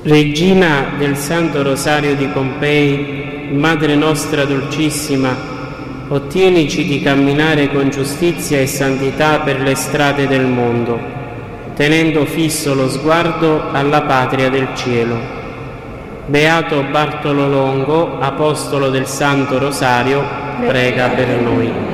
Regina del Santo Rosario di Pompei, Madre nostra dolcissima, ottienici di camminare con giustizia e santità per le strade del mondo, tenendo fisso lo sguardo alla patria del cielo. Beato Bartolo Longo, Apostolo del Santo Rosario, prega per noi.